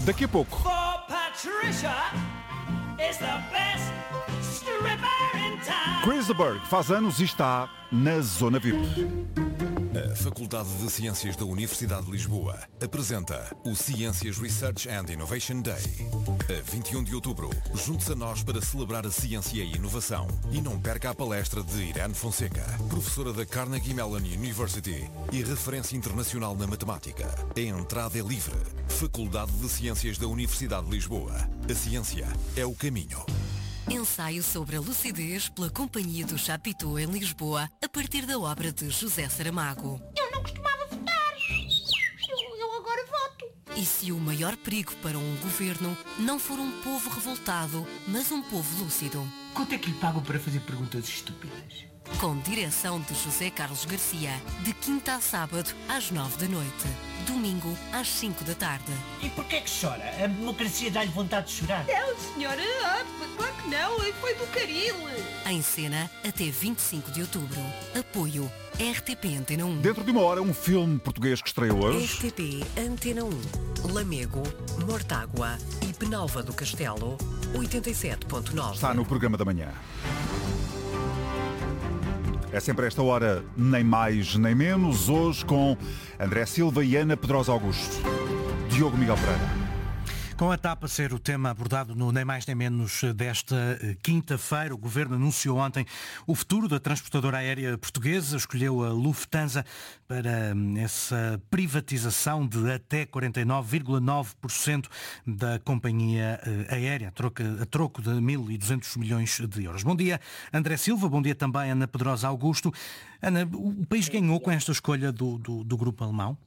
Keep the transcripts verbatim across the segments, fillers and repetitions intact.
Daqui a pouco. For Patricia is the best stripper in town. Chris de Burgh faz anos e está na Zona V I P. A Faculdade de Ciências da Universidade de Lisboa apresenta o Ciências Research and Innovation Day. A vinte e um de outubro, junte-se a nós para celebrar a ciência e a inovação. E não perca a palestra de Irene Fonseca, professora da Carnegie Mellon University e referência internacional na matemática. A entrada é livre. Faculdade de Ciências da Universidade de Lisboa. A ciência é o caminho. Ensaio sobre a lucidez pela Companhia do Chapitão em Lisboa, a partir da obra de José Saramago. Eu não costumava votar. Eu, eu agora voto. E se o maior perigo para um governo não for um povo revoltado, mas um povo lúcido? Quanto é que lhe pagam para fazer perguntas estúpidas? Com direção de José Carlos Garcia, de quinta a sábado, às nove da noite. Domingo, às cinco da tarde. E porquê que chora? A democracia dá-lhe vontade de chorar? Não, senhora, ah, claro que não, foi do caril. Em cena, até vinte e cinco de outubro. Apoio R T P Antena um. Dentro de uma hora, um filme português que estreia hoje. R T P Antena um. Lamego, Mortágua e Penalva do Castelo, oitenta e sete ponto nove. Está no programa da manhã. É sempre esta hora, nem mais nem menos, hoje com André Silva e Ana Pedrosa Augusto. Diogo Miguel Pereira. Com a TAP a ser o tema abordado no Nem Mais Nem Menos desta quinta-feira, o Governo anunciou ontem o futuro da transportadora aérea portuguesa, escolheu a Lufthansa para essa privatização de até quarenta e nove vírgula nove por cento da companhia aérea, a troco, a troco de mil e duzentos milhões de euros. Bom dia, André Silva, bom dia também, Ana Pedrosa Augusto. Ana, o país ganhou com esta escolha do, do, do grupo alemão?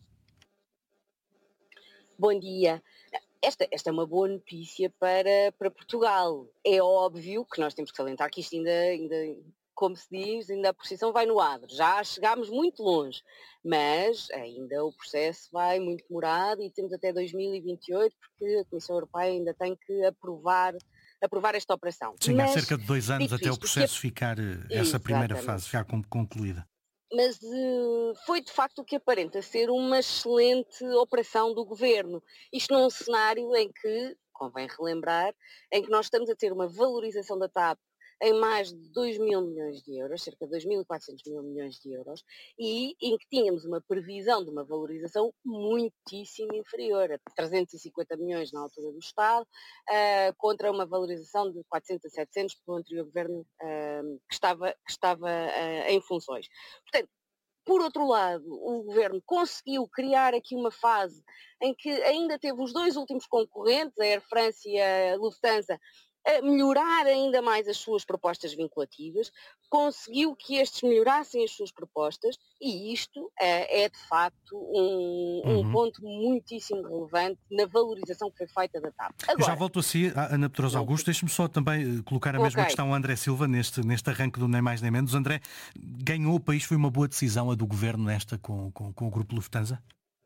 Bom dia. Esta, esta é uma boa notícia para, para Portugal. É óbvio que nós temos que salientar que isto ainda, ainda, como se diz, ainda a posição vai no adro. Já chegámos muito longe, mas ainda o processo vai muito demorado e temos até dois mil e vinte e oito, porque a Comissão Europeia ainda tem que aprovar, aprovar esta operação. Sim, mas, há cerca de dois anos até isto, o processo que... ficar, essa Exatamente. primeira fase ficar concluída. Mas uh, foi de facto o que aparenta ser uma excelente operação do Governo. Isto num cenário em que, convém relembrar, em que nós estamos a ter uma valorização da TAP em mais de dois mil milhões de euros, cerca de dois mil e quatrocentos mil milhões de euros, e em que tínhamos uma previsão de uma valorização muitíssimo inferior, a trezentos e cinquenta milhões na altura do Estado, uh, contra uma valorização de quatrocentos a setecentos pelo anterior Governo uh, que estava, que estava uh, em funções. Portanto, por outro lado, o Governo conseguiu criar aqui uma fase em que ainda teve os dois últimos concorrentes, a Air France e a Lufthansa, a melhorar ainda mais as suas propostas vinculativas, conseguiu que estes melhorassem as suas propostas e isto é, é de facto um, um uhum. ponto muitíssimo relevante na valorização que foi feita da TAP. Agora, já volto a si, Ana Pedrosa Augusto, deixe-me só também colocar a okay. mesma questão ao André Silva neste, neste arranque do Nem Mais Nem Menos. André, ganhou o país, foi uma boa decisão a do Governo nesta com, com, com o Grupo Lufthansa?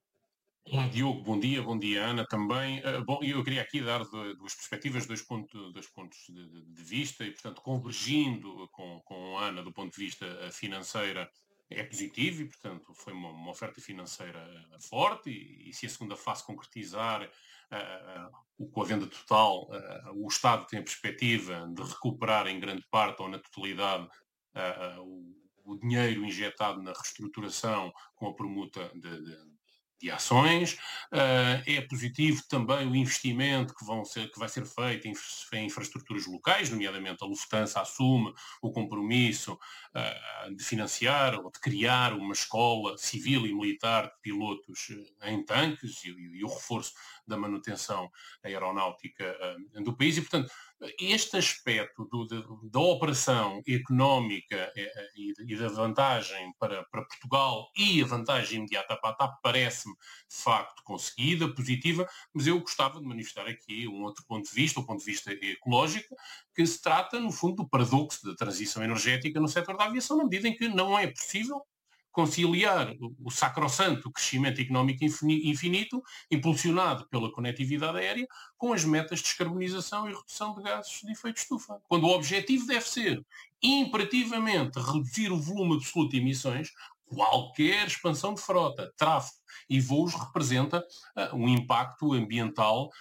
Olá Diogo, bom dia, bom dia Ana também. Uh, bom, eu queria aqui dar duas perspectivas, dois, ponto, dois pontos de, de vista e, portanto, convergindo com, com a Ana do ponto de vista financeiro é positivo e, portanto, foi uma, uma oferta financeira forte e, e se a segunda fase concretizar uh, uh, com a venda total, uh, o Estado tem a perspectiva de recuperar em grande parte ou na totalidade uh, uh, o, o dinheiro injetado na reestruturação com a permuta de, de de ações. Uh, é positivo também o investimento que, vão ser, que vai ser feito em, em infraestruturas locais, nomeadamente a Lufthansa assume o compromisso uh, de financiar ou de criar uma escola civil e militar de pilotos uh, em tanques e, e, e o reforço da manutenção aeronáutica uh, do país e, portanto, este aspecto do, de, da operação económica e, e da vantagem para, para Portugal e a vantagem imediata para a TAP parece-me de facto conseguida, positiva, mas eu gostava de manifestar aqui um outro ponto de vista, o ponto de vista ecológico, que se trata, no fundo, do paradoxo da transição energética no setor da aviação, na medida em que não é possível conciliar o sacrossanto crescimento económico infinito, impulsionado pela conectividade aérea, com as metas de descarbonização e redução de gases de efeito de estufa. Quando o objetivo deve ser, imperativamente, reduzir o volume absoluto de emissões, qualquer expansão de frota, tráfego e voos representa uh, um impacto ambiental